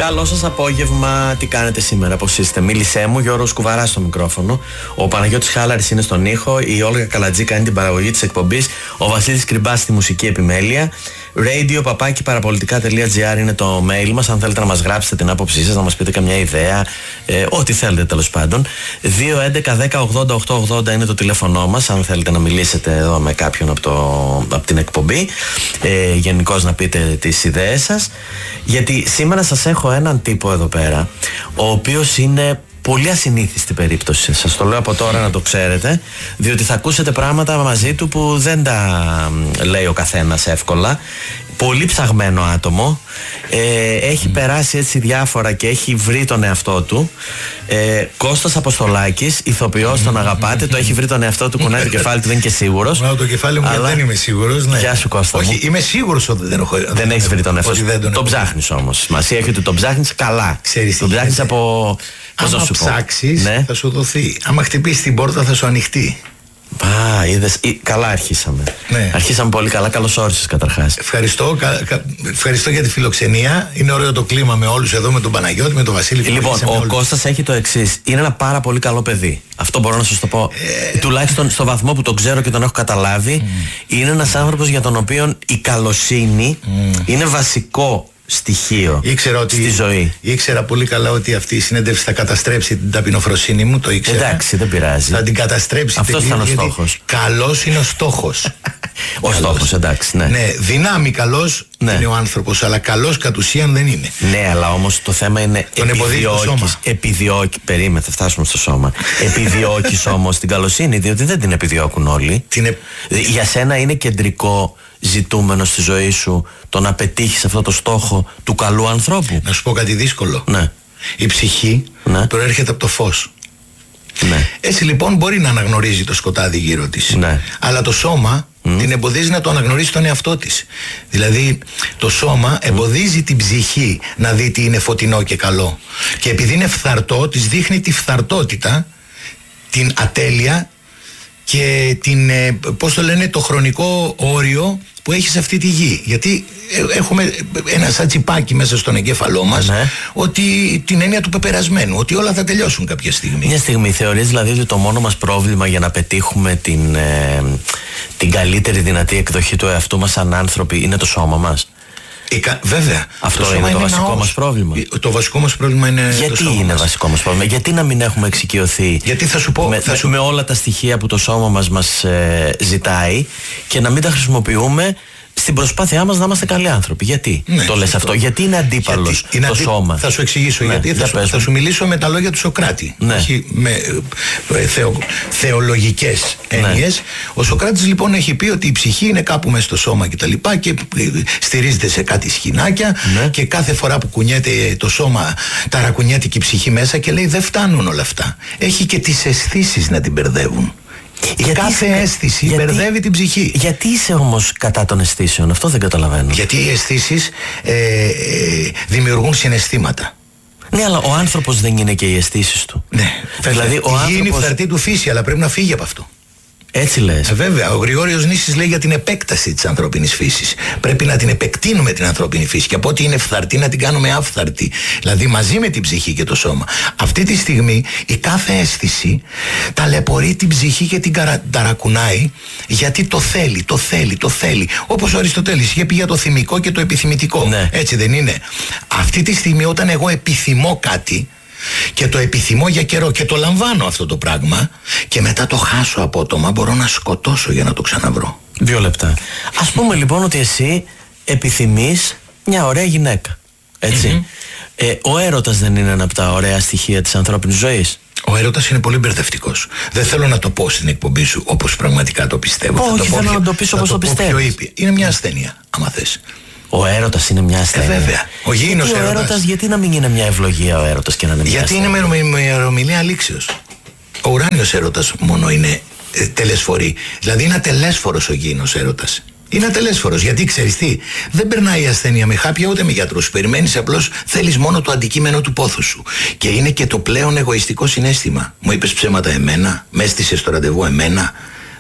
Καλό σας απόγευμα, τι κάνετε σήμερα, πώς είστε? Μίλησέ μου, Γιώργος Κουβαράς στο μικρόφωνο. Ο Παναγιώτης Χάλαρης είναι στον ήχο. Η Όλγα Καλατζή κάνει την παραγωγή της εκπομπής. Ο Βασίλης Κρυμπάς στη μουσική επιμέλεια. radio@parapolitica.gr είναι το mail μας. Αν θέλετε να μας γράψετε την άποψή σας, να μας πείτε καμιά ιδέα, ό,τι θέλετε τέλος πάντων. 2-11-10-80-880 είναι το τηλέφωνό μας. Αν θέλετε να μιλήσετε εδώ με κάποιον από την εκπομπή, γενικώς να πείτε τις ιδέες σας. Γιατί σήμερα σας έχω έναν τύπο εδώ πέρα, ο οποίος είναι πολύ ασυνήθιστη περίπτωση. Σας το λέω από τώρα να το ξέρετε, διότι θα ακούσετε πράγματα μαζί του που δεν τα λέει ο καθένας εύκολα. Πολύ ψαγμένο άτομο, έχει περάσει έτσι διάφορα και έχει βρει τον εαυτό του. Κώστας Αποστολάκης, ηθοποιός, τον αγαπάτε, το έχει βρει τον εαυτό του, κουνάει το κεφάλι του, δεν είναι και σίγουρος. Το κεφάλι μου αλλά... δεν είμαι σίγουρος. Ναι. Γεια σου Κώστα. Όχι, είμαι σίγουρος ότι δεν έχεις βρει τον εαυτό σου. Τον ψάχνεις όμως. Σημασία έχει ότι τον ψάχνεις καλά. Ξέρεις, τον ψάχνεις από... Άμα ψάξεις, ναι, θα σου δοθεί. Άμα χτυπήσεις την πόρτα θα σου ανοιχτεί. Είδες, καλά αρχίσαμε. Ναι. Αρχίσαμε πολύ καλά. Καλώς όρισες καταρχάς. Ευχαριστώ για τη φιλοξενία. Είναι ωραίο το κλίμα με όλους εδώ, με τον Παναγιώτη, με τον Βασίλη. Λοιπόν, ο Κώστας έχει το εξής. Είναι ένα πάρα πολύ καλό παιδί. Αυτό μπορώ να σας το πω. Τουλάχιστον στο βαθμό που τον ξέρω και τον έχω καταλάβει. Είναι ένας άνθρωπος για τον οποίο η καλοσύνη είναι βασικό στοιχείο στη ζωή. Ήξερα πολύ καλά ότι αυτή η συνέντευξη θα καταστρέψει την ταπεινοφροσύνη μου, το ήξερα. Εντάξει, δεν πειράζει. Θα την καταστρέψει. Αυτός ήταν ο στόχος. Καλός είναι ο στόχος. Ο στόχος, εντάξει, ναι. Ναι, δυνάμει καλός είναι ο άνθρωπος, αλλά καλός κατ' ουσίαν δεν είναι. Ναι, αλλά όμως το θέμα είναι επιδιώκει. Περίμενε, θα φτάσουμε στο σώμα. Επιδιώκεις όμως την καλοσύνη, διότι δεν την επιδιώκουν όλοι. Για σένα είναι κεντρικό ζητούμενο στη ζωή σου το να πετύχεις αυτό το στόχο του καλού ανθρώπου. Να σου πω κάτι δύσκολο. Ναι. Η ψυχή προέρχεται από το φως. Ναι. Έτσι λοιπόν μπορεί να αναγνωρίζει το σκοτάδι γύρω της. Ναι. Αλλά το σώμα την εμποδίζει να το αναγνωρίσει τον εαυτό της. Δηλαδή το σώμα εμποδίζει την ψυχή να δει τι είναι φωτεινό και καλό. Και επειδή είναι φθαρτό, της δείχνει τη φθαρτότητα, την ατέλεια και την, πώς το λένε, το χρονικό όριο που έχει σε αυτή τη γη. Γιατί έχουμε ένα σαν τσιπάκι μέσα στον εγκέφαλό μας, ότι την έννοια του πεπερασμένου, ότι όλα θα τελειώσουν κάποια στιγμή. Μια στιγμή θεωρείς δηλαδή ότι το μόνο μας πρόβλημα για να πετύχουμε την καλύτερη δυνατή εκδοχή του εαυτού μας σαν άνθρωποι είναι το σώμα μας? Βέβαια. Αυτό είναι το βασικό μας πρόβλημα. Το βασικό μας πρόβλημα είναι. Γιατί είναι βασικό μας πρόβλημα? Γιατί να μην έχουμε εξοικειωθεί? Γιατί θα σου πω. Με όλα τα στοιχεία που το σώμα μας ζητάει και να μην τα χρησιμοποιούμε στην προσπάθειά μας να είμαστε καλοί άνθρωποι. Γιατί το λες αυτό? Γιατί είναι αντίπαλος το σώμα? Θα σου εξηγήσω γιατί. Θα σου μιλήσω με τα λόγια του Σοκράτη. Όχι με θεολογικές έννοιες. Ο Σοκράτης λοιπόν έχει πει ότι η ψυχή είναι κάπου μέσα στο σώμα κτλ. Και στηρίζεται σε κάτι σχοινάκια. Και κάθε φορά που κουνιέται το σώμα, ταρακουνιέται και η ψυχή μέσα και λέει δεν φτάνουν όλα αυτά. Έχει και τις αισθήσεις να την μπερδεύουν. Κάθε αίσθηση μπερδεύει την ψυχή. Γιατί είσαι όμως κατά των αισθήσεων? Αυτό δεν καταλαβαίνω. Γιατί οι αισθήσεις δημιουργούν συναισθήματα. Ναι, αλλά ο άνθρωπος δεν είναι και οι αισθήσεις του. Ναι, δηλαδή είναι η φθαρτή του φύση, αλλά πρέπει να φύγει από αυτό. Έτσι λες? Βέβαια, ο Γρηγόριος Νήσης λέει για την επέκταση της ανθρώπινης φύσης. Πρέπει να την επεκτείνουμε την ανθρώπινη φύση και από ό,τι είναι φθαρτή να την κάνουμε άφθαρτη. Δηλαδή μαζί με την ψυχή και το σώμα. Αυτή τη στιγμή η κάθε αίσθηση ταλαιπωρεί την ψυχή και την ταρακουνάει, γιατί το θέλει. Όπως ο Αριστοτέλης είχε πει για το θυμικό και το επιθυμητικό. Ναι. Έτσι δεν είναι? Αυτή τη στιγμή όταν εγώ επιθυμώ κάτι και το επιθυμώ για καιρό και το λαμβάνω αυτό το πράγμα και μετά το χάσω απότομα, μπορώ να σκοτώσω για να το ξαναβρω. 2 λεπτά. Ας πούμε λοιπόν ότι εσύ επιθυμείς μια ωραία γυναίκα. Έτσι. Ο έρωτας δεν είναι ένα από τα ωραία στοιχεία της ανθρώπινης ζωής? Ο έρωτας είναι πολύ μπερδευτικός. Δεν θέλω να το πω στην εκπομπή σου όπως πραγματικά το πιστεύω. Όχι, θέλω να το πεις όπως το πιστεύεις. Είναι μια ασθένεια, άμα θες. Ο έρωτας είναι μια ασθένεια. Βέβαια. Ο γήινος έρωτας. Γιατί να μην είναι μια ευλογία ο έρωτας και να είναι μια ασθένεια? Γιατί είναι με ημερομηνία λήξεως. Ο ουράνιος έρωτας μόνο είναι τελεσφορή. Δηλαδή είναι ατελέσφορος ο γήινος έρωτας. Είναι ατελέσφορος. Γιατί ξέρεις τι? Δεν περνάει η ασθένεια με χάπια ούτε με γιατρούς. Περιμένεις απλώς, θέλεις μόνο το αντικείμενο του πόθου σου. Και είναι και το πλέον εγωιστικό συναίσθημα. Μου είπες ψέματα εμένα, με έστησες το ραντεβού εμένα.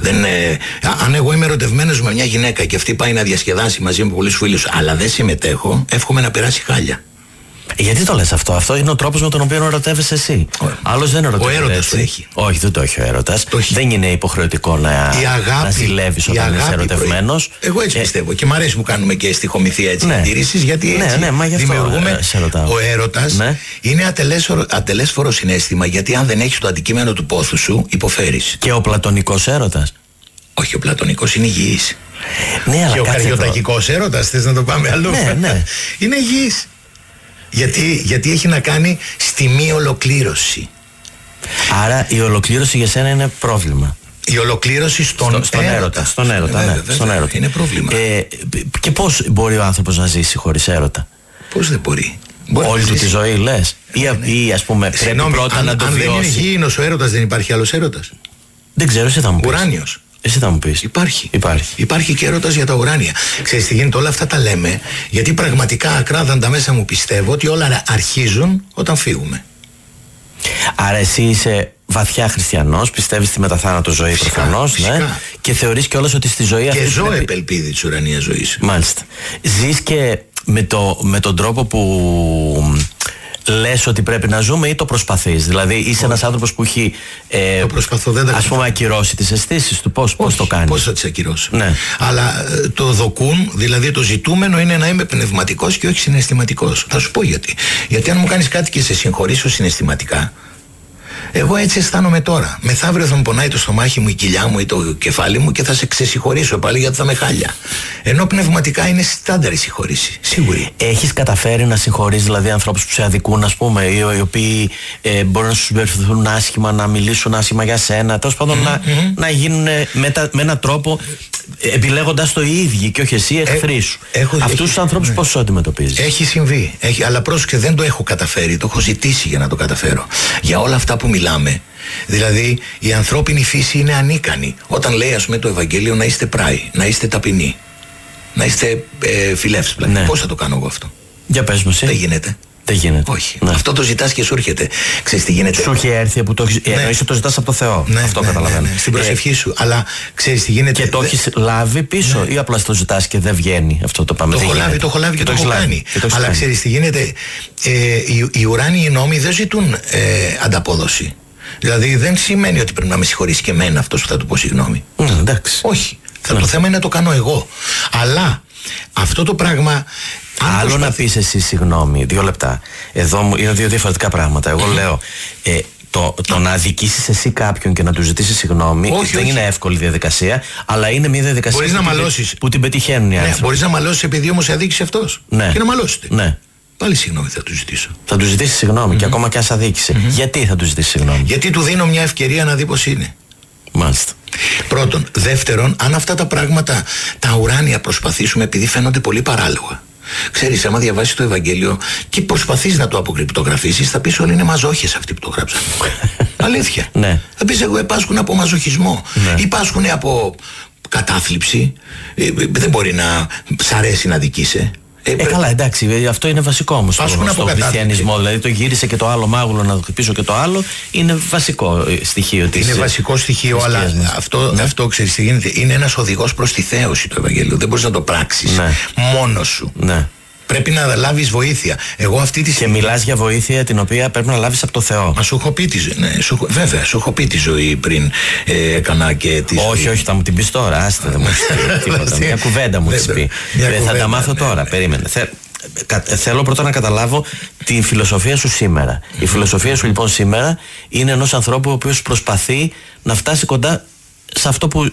Αν εγώ είμαι ερωτευμένος με μια γυναίκα και αυτή πάει να διασκεδάσει μαζί με πολλούς φίλους, αλλά δεν συμμετέχω, εύχομαι να περάσει χάλια. Γιατί το λες αυτό? Αυτό είναι ο τρόπος με τον οποίο ερωτεύεσαι εσύ. Άλλος δεν ερωτεύεται. Ο έρωτας έτσι. το έχει. Όχι, δεν το έχει ο έρωτας. Δεν είναι υποχρεωτικό να ζηλεύεις όταν είσαι ερωτευμένος. Εγώ έτσι πιστεύω. Και μ' αρέσει που κάνουμε και στοιχομηθεία έτσι αντίρρησης, γιατί έτσι δημιουργούμε. Ο έρωτας είναι ατελέσφορο συναίσθημα, γιατί αν δεν έχεις το αντικείμενο του πόθου σου, υποφέρεις. Και ο πλατωνικός έρωτας? Όχι, ο πλατωνικός είναι υγιής. Ναι, αλλά και ο καριωτακικός έρωτας, θες να το πάμε αλλού? Ναι. Είναι υγιής. Γιατί έχει να κάνει στη μη ολοκλήρωση. Άρα η ολοκλήρωση για σένα είναι πρόβλημα. Η ολοκλήρωση στον έρωτα. Στον έρωτα. Είναι πρόβλημα. Και πώς μπορεί ο άνθρωπος να ζήσει χωρίς έρωτα? Πώς δεν μπορεί? Όλη του τη ζωή λες? Ή ας πούμε πρέπει πρώτα να το βιώσει? Αν δεν είναι γήινος ο έρωτας, δεν υπάρχει άλλος έρωτας? Δεν ξέρω, εσύ θα μου πεις. Ουράνιος. Εσύ θα μου πεις. Υπάρχει και έρωτας για τα ουράνια. Ξέρεις τι γίνεται? Όλα αυτά τα λέμε γιατί πραγματικά ακράδαντα μέσα μου πιστεύω ότι όλα αρχίζουν όταν φύγουμε. Άρα εσύ είσαι βαθιά χριστιανός, πιστεύεις στη μεταθάνατο ζωή προφανώς, ναι, και θεωρείς κιόλας ότι στη ζωή αυτή. Και ζω επελπίδη της ουρανίας ζωής. Μάλιστα. Ζεις και με τον τρόπο που λες ότι πρέπει να ζούμε, ή το προσπαθείς? Δηλαδή είσαι ένας άνθρωπος που έχει το προσπαθώ, δεν ας πούμε ακυρώσει τις αισθήσεις του? Πώς το κάνεις? Πώς θα τις ακυρώσω? Ναι. Αλλά το δοκούν, δηλαδή το ζητούμενο είναι να είμαι πνευματικός και όχι συναισθηματικός. Θα σου πω γιατί. Γιατί αν μου κάνεις κάτι και σε συγχωρήσω συναισθηματικά, εγώ έτσι αισθάνομαι τώρα. Μεθαύριο θα μου πονάει το στομάχι μου, η κοιλιά μου ή το κεφάλι μου και θα σε ξεσυγχωρήσω πάλι γιατί θα με χάλια. Ενώ πνευματικά είναι στάνταρ η συγχωρήση. Σίγουρη. Έχεις καταφέρει να συγχωρείς δηλαδή ανθρώπους που σε αδικούν, ας πούμε, ή οι οποίοι μπορούν να σου συμπεριφερθούν άσχημα, να μιλήσουν άσχημα για σένα, τέλος πάντων να γίνουν με έναν τρόπο, επιλέγοντας το οι ίδιοι και όχι εσύ εχθροί σου? Αυτούς τους ανθρώπους πώς τους αντιμετωπίζεις? Έχει συμβεί. Αλλά πρόσεξε, δεν το έχω καταφέρει. Το έχω ζητήσει για να το καταφέρω. Για όλα αυτά που μιλάμε. Δηλαδή η ανθρώπινη φύση είναι ανίκανη. Όταν λέει ας πούμε το Ευαγγέλιο να είστε πράοι, να είστε ταπεινοί, να είστε φιλεύσπλα. Ναι. Πώς θα το κάνω εγώ αυτό? Για πες μου εσύ. Δεν γίνεται. Δεν γίνεται. Όχι. Ναι. Αυτό το ζητάς και σου έρχεται. Ξέρεις τι γίνεται? Σου έχει έρθει που το έχεις. Ναι. Εννοείς ότι το ζητάς από το Θεό. Ναι, αυτό καταλαβαίνω. Στην προσευχή σου. Αλλά ξέρεις τι γίνεται? Και το έχεις λάβει πίσω, ή απλά το ζητάς και δεν βγαίνει αυτό το πάμε? Το έχω λάβει και το έχω κάνει. Αλλά ξέρεις τι γίνεται? Οι ουράνιοι νόμοι δεν ζητούν ανταπόδοση. Δηλαδή δεν σημαίνει ότι πρέπει να με συγχωρήσει και εμένα αυτός που θα του πω συγγνώμη. Εντάξει. Όχι. Το θέμα είναι να το κάνω εγώ. Αλλά αυτό το πράγμα. Άλλο να πεις εσύ συγγνώμη, 2 λεπτά. Εδώ είναι 2 διαφορετικά πράγματα. Εγώ λέω το να αδικήσεις εσύ κάποιον και να του ζητήσεις συγγνώμη δεν είναι εύκολη διαδικασία, αλλά είναι μια διαδικασία που την πετυχαίνουν οι άνθρωποι. Μπορείς να μαλώσεις επειδή όμως αδίκησε αυτός. Ναι. Και να μαλώσετε. Ναι. Πάλι συγγνώμη θα του ζητήσω. Θα του ζητήσεις συγγνώμη και ακόμα και ας αδίκησε. Γιατί θα του ζητήσεις συγγνώμη? Γιατί του δίνω μια ευκαιρία να δει πως είναι. Μάλιστα. Πρώτον. Δεύτερον, αν αυτά τα πράγματα τα ουράνια προσπαθήσουμε, επειδή φαίνονται πολύ παράλογα. Ξέρεις, άμα διαβάσεις το Ευαγγέλιο και προσπαθείς να το αποκρυπτογραφήσεις, θα πεις όλοι είναι μαζόχες αυτοί που το γράψαν. Αλήθεια. Ναι. Θα πεις εγώ πάσχουν από μαζοχισμό. Ναι. Ή πάσχουν από κατάθλιψη. Δεν μπορεί να σ' αρέσει να δικείσαι. Καλά, εντάξει, αυτό είναι βασικό όμως στον χριστιανισμό. Δηλαδή το γύρισε και το άλλο μάγουλο να το χτυπήσω και το άλλο. Είναι βασικό στοιχείο της. Είναι βασικό στοιχείο, αλλά αυτό ξέρεις τι γίνεται. Είναι ένας οδηγός προς τη θέωση το Ευαγγέλιο. Δεν μπορείς να το πράξεις μόνος σου. Ναι. Πρέπει να λάβεις βοήθεια. Εγώ αυτή τη στιγμή. Και μιλάς για βοήθεια την οποία πρέπει να λάβεις από το Θεό. Μα σου έχω πει τη ζωή. Ναι, βέβαια, σου έχω πει τη ζωή πριν έκανα και τη ζωή. Όχι, θα μου την πεις τώρα. Άστε, δεν μου έχεις πει τίποτα. Μια κουβέντα μου έχεις πει. Θα τα μάθω τώρα. Περίμενε. Θέλω πρώτα να καταλάβω τη φιλοσοφία σου σήμερα. Η φιλοσοφία σου λοιπόν σήμερα είναι ενός ανθρώπου ο οποίος προσπαθεί να φτάσει κοντά σε αυτό που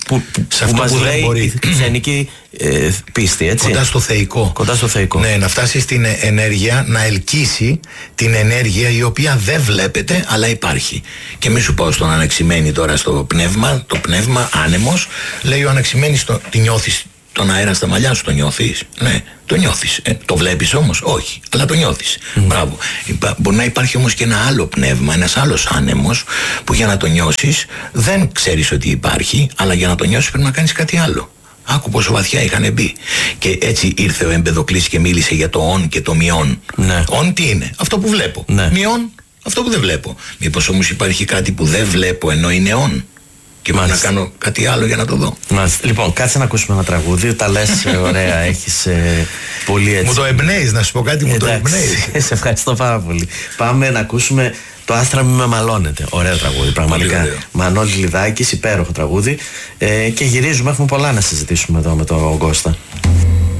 μας λέει η χριστιανική πίστη, έτσι. Κοντά στο θεϊκό. Ναι, να φτάσει στην ενέργεια, να ελκύσει την ενέργεια η οποία δεν βλέπετε αλλά υπάρχει. Και μη σου πω στον Αναξημένη τώρα στο πνεύμα, το πνεύμα άνεμος, λέει ο Αναξημένης, τη νιώθεις τον αέρα στα μαλλιά σου, το νιώθεις? Ναι, το νιώθεις. Το βλέπεις όμως? Όχι, αλλά το νιώθεις. Μπράβο. Μπορεί να υπάρχει όμως και ένα άλλο πνεύμα, ένας άλλος άνεμος που για να το νιώσεις δεν ξέρεις ότι υπάρχει, αλλά για να το νιώσεις πρέπει να κάνεις κάτι άλλο. Άκου πόσο βαθιά είχαν μπει. Και έτσι ήρθε ο Εμπεδοκλής και μίλησε για το ον και το μειόν. Ναι. Ον τι είναι? Αυτό που βλέπω. Ναι. Μειόν αυτό που δεν βλέπω. Μήπως όμως υπάρχει κάτι που δεν βλέπω ενώ είναι ον? Και να κάνω κάτι άλλο για να το δω. Μάλιστα. Λοιπόν, κάτσε να ακούσουμε ένα τραγούδι. Τα λες ωραία, έχεις πολύ έτσι. Μου το εμπνέεις, να σου πω κάτι, μου το εμπνέεις. Σε ευχαριστώ πάρα πολύ. Πάμε να ακούσουμε το Άστρα μη με μαλώνετε. Ωραίο τραγούδι, πραγματικά. Μανώλη Λιδάκης, υπέροχο τραγούδι. Και γυρίζουμε, έχουμε πολλά να συζητήσουμε εδώ με τον Κώστα.